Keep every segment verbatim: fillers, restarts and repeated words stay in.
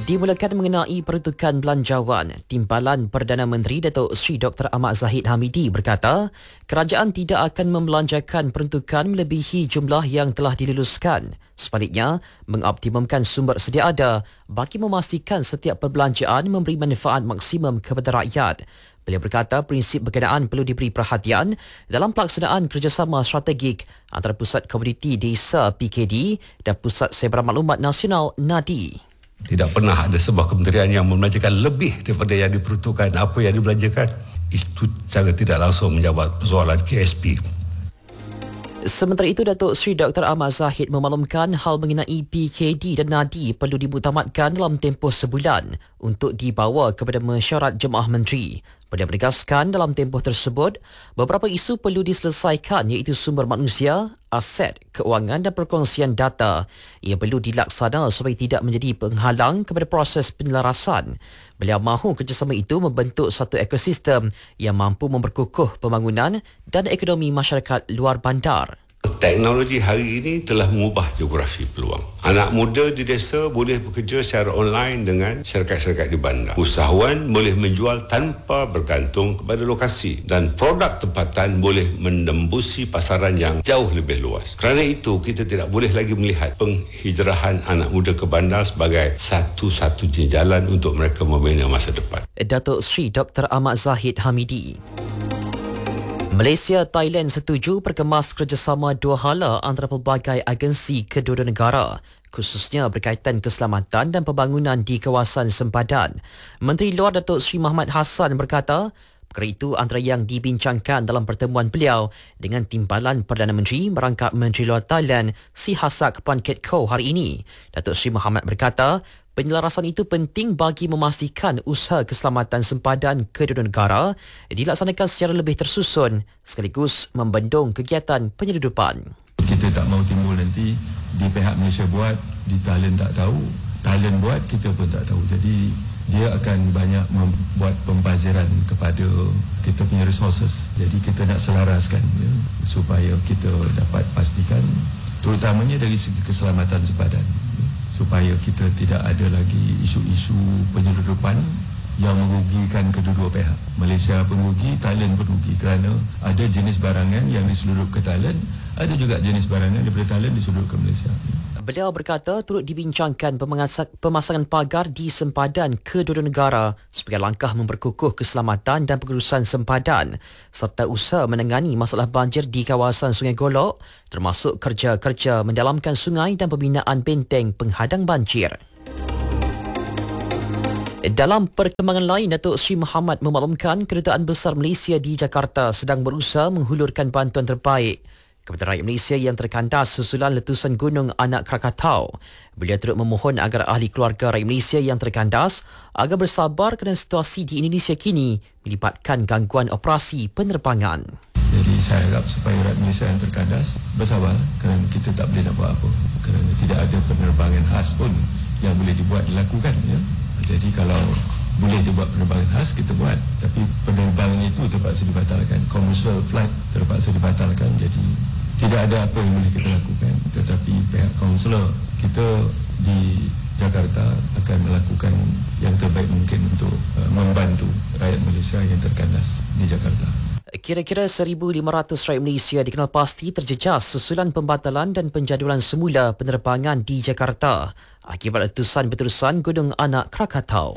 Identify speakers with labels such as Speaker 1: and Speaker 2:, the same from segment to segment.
Speaker 1: Dimulakan mengenai peruntukan belanjawan, Timbalan Perdana Menteri Datuk Seri Doktor Ahmad Zahid Hamidi berkata, kerajaan tidak akan membelanjakan peruntukan melebihi jumlah yang telah diluluskan. Sebaliknya, mengoptimumkan sumber sedia ada bagi memastikan setiap perbelanjaan memberi manfaat maksimum kepada rakyat. Beliau berkata prinsip berkenaan perlu diberi perhatian dalam pelaksanaan kerjasama strategik antara Pusat Komuniti Desa P K D dan Pusat Sebarang Maklumat Nasional N A D I.
Speaker 2: Tidak pernah ada sebuah kementerian yang membelanjakan lebih daripada yang diperuntukkan. Apa yang dibelanjakan, itu cara tidak langsung menjawab persoalan K S P.
Speaker 1: Sementara itu, Datuk Seri Doktor Ahmad Zahid memaklumkan hal mengenai P K D dan N A D I perlu dibutamatkan dalam tempoh sebulan untuk dibawa kepada mesyuarat Jemaah Menteri. Beliau menegaskan dalam tempoh tersebut, beberapa isu perlu diselesaikan iaitu sumber manusia, aset, keuangan dan perkongsian data. Ia perlu dilaksana supaya tidak menjadi penghalang kepada proses penyelarasan. Beliau mahu kerjasama itu membentuk satu ekosistem yang mampu memperkukuh pembangunan dan ekonomi masyarakat luar bandar.
Speaker 2: Teknologi hari ini telah mengubah geografi peluang. Anak muda di desa boleh bekerja secara online dengan syarikat-syarikat di bandar. Usahawan boleh menjual tanpa bergantung kepada lokasi dan produk tempatan boleh menembusi pasaran yang jauh lebih luas. Kerana itu, kita tidak boleh lagi melihat penghijrahan anak muda ke bandar sebagai satu-satunya jalan untuk mereka membina masa depan.
Speaker 1: Datuk Seri Doktor Ahmad Zahid Hamidi. Malaysia Thailand setuju perkemas kerjasama dua hala antara pelbagai agensi kedua-dua negara, khususnya berkaitan keselamatan dan pembangunan di kawasan sempadan. Menteri Luar Datuk Seri Mohamad Hassan berkata, perkara itu antara yang dibincangkan dalam pertemuan beliau dengan Timbalan Perdana Menteri merangkap Menteri Luar Thailand Sihasak Phuangketkeow hari ini. Datuk Seri Mohamad berkata, penyelarasan itu penting bagi memastikan usaha keselamatan sempadan kedua negara dilaksanakan secara lebih tersusun sekaligus membendung kegiatan penyeludupan.
Speaker 3: Kita tak mahu timbul nanti di pihak Malaysia buat, di Thailand tak tahu, Thailand buat, kita pun tak tahu. Jadi dia akan banyak membuat pembaziran kepada kita punya resources. Jadi kita nak selaraskan ya, supaya kita dapat pastikan terutamanya dari segi keselamatan sempadan, supaya kita tidak ada lagi isu-isu penyeludupan yang merugikan kedua-dua pihak. Malaysia pun rugi, Thailand pun rugi kerana ada jenis barangan yang diseludup ke Thailand, ada juga jenis barangan daripada Thailand diseludup ke Malaysia.
Speaker 1: Beliau berkata turut dibincangkan pemasangan pagar di sempadan kedua-dua negara sebagai langkah memperkukuh keselamatan dan pengurusan sempadan serta usaha menangani masalah banjir di kawasan Sungai Golok termasuk kerja-kerja mendalamkan sungai dan pembinaan benteng penghadang banjir. Dalam perkembangan lain, Datuk Seri Mohamad memaklumkan Kedutaan Besar Malaysia di Jakarta sedang berusaha menghulurkan bantuan terbaik kepada rakyat Malaysia yang terkandas susulan letusan gunung anak Krakatau. Beliau turut memohon agar ahli keluarga rakyat Malaysia yang terkandas agar bersabar kerana situasi di Indonesia kini melibatkan gangguan operasi penerbangan.
Speaker 3: Jadi saya harap supaya rakyat Malaysia yang terkandas bersabar kerana kita tak boleh nak buat apa. Kerana tidak ada penerbangan khas pun yang boleh dibuat dilakukan. Ya. Jadi kalau boleh dibuat penerbangan khas, kita buat. Tapi penerbangan itu terpaksa dibatalkan. Commercial flight terpaksa dibatalkan. Jadi tidak ada apa yang boleh kita lakukan. Tetapi pihak kaunselor kita di Jakarta akan melakukan yang terbaik mungkin untuk uh, membantu rakyat Malaysia yang terkandas di Jakarta.
Speaker 1: Kira-kira seribu lima ratus rakyat Malaysia dikenal pasti terjejas susulan pembatalan dan penjadualan semula penerbangan di Jakarta akibat letusan berterusan Gunung Anak Krakatau.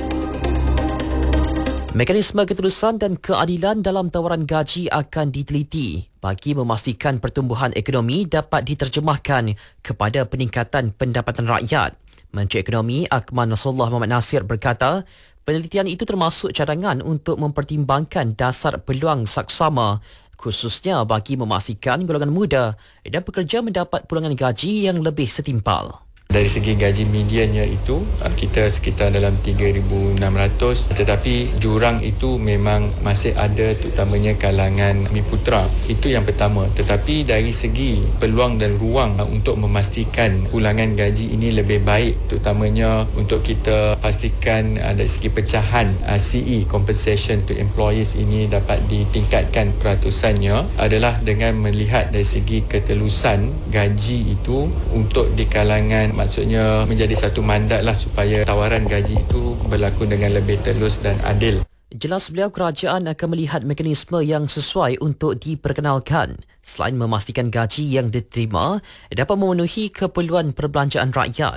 Speaker 1: Mekanisme keterusan dan keadilan dalam tawaran gaji akan diteliti bagi memastikan pertumbuhan ekonomi dapat diterjemahkan kepada peningkatan pendapatan rakyat. Menteri Ekonomi Akmal Nasrullah Mohamad Nasir berkata, penelitian itu termasuk cadangan untuk mempertimbangkan dasar peluang saksama khususnya bagi memastikan golongan muda dan pekerja mendapat pulangan gaji yang lebih setimpal.
Speaker 4: Dari segi gaji mediannya itu kita sekitar dalam tiga ribu enam ratus, tetapi jurang itu memang masih ada terutamanya kalangan miputra. Itu yang pertama. Tetapi dari segi peluang dan ruang untuk memastikan pulangan gaji ini lebih baik, terutamanya untuk kita pastikan dari segi pecahan C E compensation to employees ini dapat ditingkatkan peratusannya adalah dengan melihat dari segi ketelusan gaji itu untuk di kalangan Maksudnya menjadi satu mandat lah supaya tawaran gaji itu berlaku dengan lebih telus dan adil.
Speaker 1: Jelas beliau kerajaan akan melihat mekanisme yang sesuai untuk diperkenalkan selain memastikan gaji yang diterima dapat memenuhi keperluan perbelanjaan rakyat.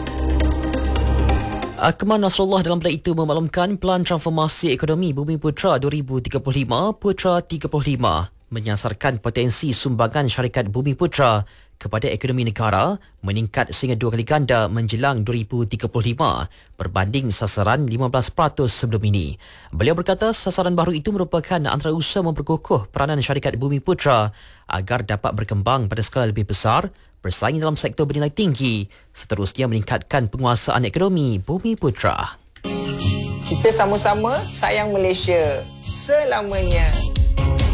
Speaker 1: Akmal Nasrullah dalam pada itu memaklumkan Pelan Transformasi Ekonomi Bumiputra dua ribu tiga puluh lima Putra tiga puluh lima menyasarkan potensi sumbangan syarikat Bumiputra kepada ekonomi negara meningkat sehingga dua kali ganda menjelang dua ribu tiga puluh lima berbanding sasaran lima belas peratus sebelum ini. Beliau berkata sasaran baru itu merupakan antara usaha memperkukuh peranan syarikat Bumiputra agar dapat berkembang pada skala lebih besar, bersaing dalam sektor bernilai tinggi, seterusnya meningkatkan penguasaan ekonomi Bumiputra.
Speaker 5: Kita sama-sama sayang Malaysia selamanya.